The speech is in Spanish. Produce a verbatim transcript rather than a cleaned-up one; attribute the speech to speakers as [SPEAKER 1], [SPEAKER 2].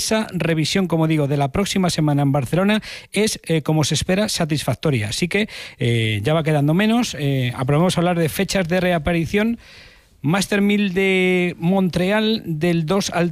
[SPEAKER 1] esa revisión, como digo, de la próxima semana en Barcelona es, eh, como se espera, satisfactoria. Así que eh, ya va quedando menos. Eh, aprobamos a hablar de fechas de reaparición. Master mil de Montreal del dos al